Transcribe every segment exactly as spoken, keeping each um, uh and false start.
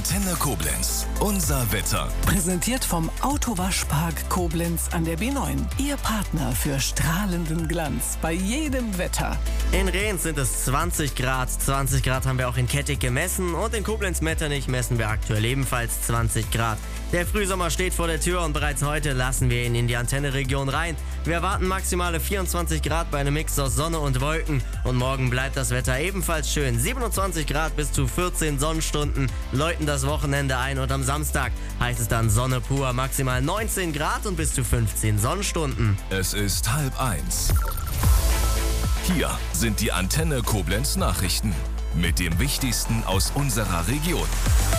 Antenne Koblenz. Unser Wetter. Präsentiert vom Autowaschpark Koblenz an der B neun. Ihr Partner für strahlenden Glanz bei jedem Wetter. In Rehns sind es zwanzig Grad. zwanzig Grad haben wir auch in Kettig gemessen. Und in Koblenz-Metternich messen wir aktuell ebenfalls zwanzig Grad. Der Frühsommer steht vor der Tür und bereits heute lassen wir ihn in die Antenne-Region rein. Wir erwarten maximale vierundzwanzig Grad bei einem Mix aus Sonne und Wolken. Und morgen bleibt das Wetter ebenfalls schön. siebenundzwanzig Grad bis zu vierzehn Sonnenstunden läuten das Wochenende ein. Und am Samstag heißt es dann Sonne pur, maximal neunzehn Grad und bis zu fünfzehn Sonnenstunden. Es ist halb eins. Hier sind die Antenne Koblenz Nachrichten mit dem Wichtigsten aus unserer Region.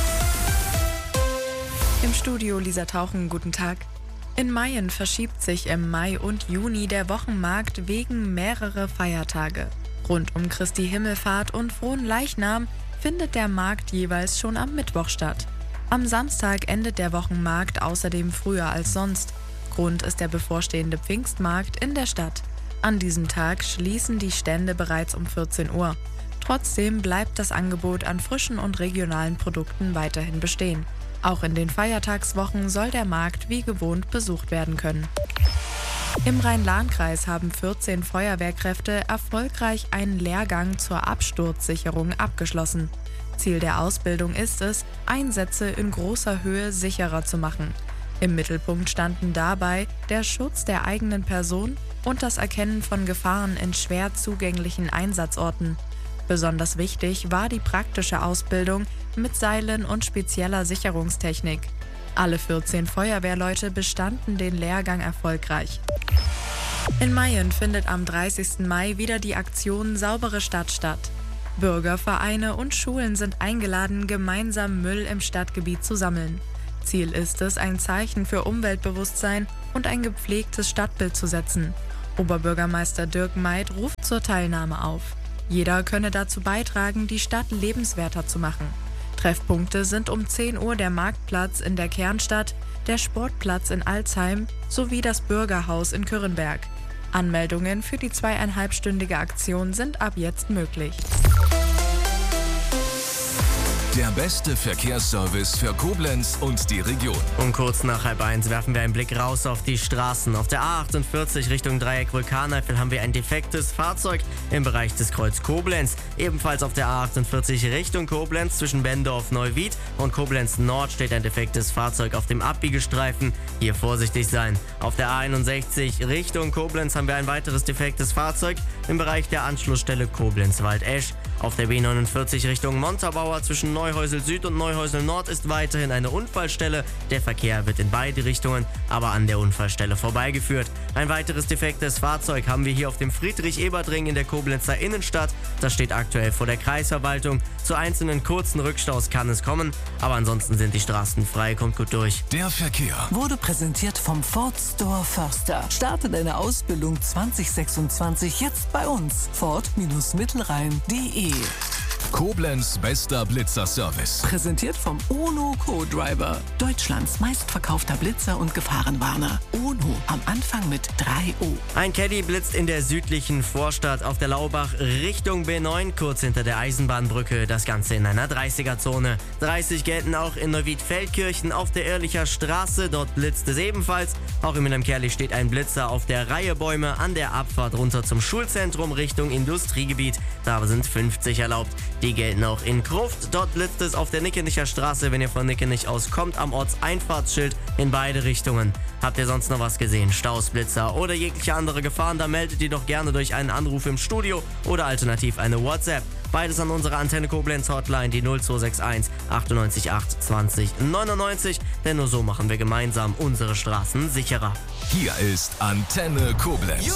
Im Studio Lisa Tauchen, guten Tag. In Mayen verschiebt sich im Mai und Juni der Wochenmarkt wegen mehrerer Feiertage. Rund um Christi Himmelfahrt und Frohen Leichnam findet der Markt jeweils schon am Mittwoch statt. Am Samstag endet der Wochenmarkt außerdem früher als sonst. Grund ist der bevorstehende Pfingstmarkt in der Stadt. An diesem Tag schließen die Stände bereits um vierzehn Uhr. Trotzdem bleibt das Angebot an frischen und regionalen Produkten weiterhin bestehen. Auch in den Feiertagswochen soll der Markt wie gewohnt besucht werden können. Im Rhein-Lahn-Kreis haben vierzehn Feuerwehrkräfte erfolgreich einen Lehrgang zur Absturzsicherung abgeschlossen. Ziel der Ausbildung ist es, Einsätze in großer Höhe sicherer zu machen. Im Mittelpunkt standen dabei der Schutz der eigenen Person und das Erkennen von Gefahren in schwer zugänglichen Einsatzorten. Besonders wichtig war die praktische Ausbildung mit Seilen und spezieller Sicherungstechnik. Alle vierzehn Feuerwehrleute bestanden den Lehrgang erfolgreich. In Mayen findet am dreißigsten Mai wieder die Aktion Saubere Stadt statt. Bürger, Vereine und Schulen sind eingeladen, gemeinsam Müll im Stadtgebiet zu sammeln. Ziel ist es, ein Zeichen für Umweltbewusstsein und ein gepflegtes Stadtbild zu setzen. Oberbürgermeister Dirk Meid ruft zur Teilnahme auf. Jeder könne dazu beitragen, die Stadt lebenswerter zu machen. Treffpunkte sind um zehn Uhr der Marktplatz in der Kernstadt, der Sportplatz in Alzheim sowie das Bürgerhaus in Kürrenberg. Anmeldungen für die zweieinhalbstündige Aktion sind ab jetzt möglich. Der beste Verkehrsservice für Koblenz und die Region. Um kurz nach halb eins werfen wir einen Blick raus auf die Straßen. Auf der A achtundvierzig Richtung Dreieck Vulkaneifel haben wir ein defektes Fahrzeug im Bereich des Kreuz Koblenz. Ebenfalls auf der A achtundvierzig Richtung Koblenz zwischen Bendorf-Neuwied und Koblenz Nord steht ein defektes Fahrzeug auf dem Abbiegestreifen. Hier vorsichtig sein. Auf der A einundsechzig Richtung Koblenz haben wir ein weiteres defektes Fahrzeug im Bereich der Anschlussstelle Koblenz-Waldesch. Auf der B neunundvierzig Richtung Montabaur zwischen Neuhäusel Süd und Neuhäusel Nord ist weiterhin eine Unfallstelle. Der Verkehr wird in beide Richtungen aber an der Unfallstelle vorbeigeführt. Ein weiteres defektes Fahrzeug haben wir hier auf dem Friedrich-Ebert-Ring in der Koblenzer Innenstadt. Das steht aktuell vor der Kreisverwaltung. Zu einzelnen kurzen Rückstaus kann es kommen, aber ansonsten sind die Straßen frei, kommt gut durch. Der Verkehr Wurde präsentiert vom Ford Store Förster. Starte deine Ausbildung zwanzig sechsundzwanzig jetzt bei uns. Ford-Mittelrhein punkt de. Koblenz bester Blitzerservice. Präsentiert vom Ono Co-Driver. Deutschlands meistverkaufter Blitzer und Gefahrenwarner. Ono am Anfang mit drei O. Ein Caddy blitzt in der südlichen Vorstadt auf der Laubach Richtung B neun, kurz hinter der Eisenbahnbrücke. Das Ganze in einer dreißiger-Zone. dreißig gelten auch in Neuwied-Feldkirchen auf der Ehrlicher Straße. Dort blitzt es ebenfalls. Auch in Wilhelmkerli steht ein Blitzer auf der Reihe Bäume an der Abfahrt runter zum Schulzentrum Richtung Industriegebiet. Da sind fünfzig erlaubt. Die gelten auch in Gruft. Dort blitzt es auf der Nickenicher Straße, wenn ihr von Nickenich aus kommt, am Ortseinfahrtsschild in beide Richtungen. Habt ihr sonst noch was gesehen? Staus, Blitzer oder jegliche andere Gefahren, dann meldet die doch gerne durch einen Anruf im Studio oder alternativ eine WhatsApp. Beides an unsere Antenne Koblenz Hotline, die null zwei sechs eins achtundneunzig acht zwanzig neunundneunzig, denn nur so machen wir gemeinsam unsere Straßen sicherer. Hier ist Antenne Koblenz.